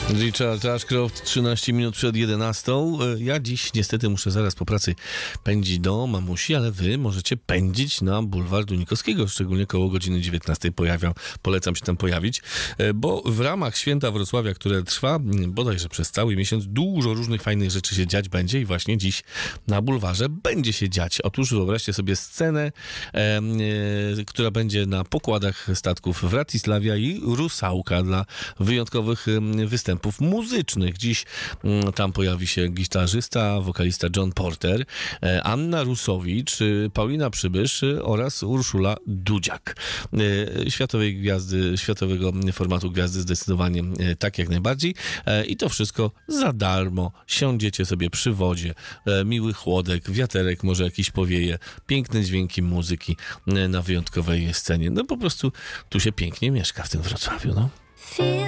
Richard Ashcroft, 13 minut przed 11. Ja dziś niestety muszę zaraz po pracy pędzić do mamusi, ale wy możecie pędzić na bulwar Dunikowskiego, szczególnie koło godziny 19. Polecam się tam pojawić, bo w ramach Święta Wrocławia, które trwa bodajże przez cały miesiąc, dużo różnych fajnych rzeczy się dziać będzie i właśnie dziś na bulwarze będzie się dziać. Otóż wyobraźcie sobie scenę, która będzie na pokładach statków Wratysławia i Rusałka dla wyjątkowych występów muzycznych. Dziś tam pojawi się gitarzysta, wokalista John Porter, Anna Rusowicz, Paulina Przybysz oraz Urszula Dudziak. Światowej gwiazdy, światowego formatu gwiazdy zdecydowanie tak jak najbardziej. I to wszystko za darmo. Siądziecie sobie przy wodzie, miły chłodek, wiaterek może jakiś powieje, piękne dźwięki muzyki na wyjątkowej scenie. No po prostu tu się pięknie mieszka w tym Wrocławiu, no.